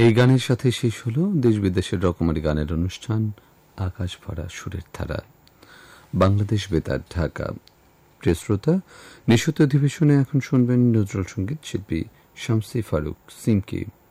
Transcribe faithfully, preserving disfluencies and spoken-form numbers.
এই গানের সাথে শেষ হল দেশ বিদেশের রকমারি গানের অনুষ্ঠান আকাশ ভরা সুরের ধারা, বাংলাদেশ বেতার, ঢাকা। প্রিয় শ্রোতা, নিশত অধিবেশনে এখন শুনবেন নজরুল সঙ্গীত শিল্পী শামসী ফারুক সিমকি।